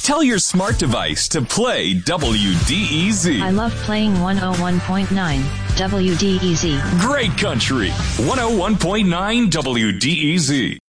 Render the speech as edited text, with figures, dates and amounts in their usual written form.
Tell your smart device to play WDEZ. I love playing 101.9 WDEZ. Great country. 101.9 WDEZ.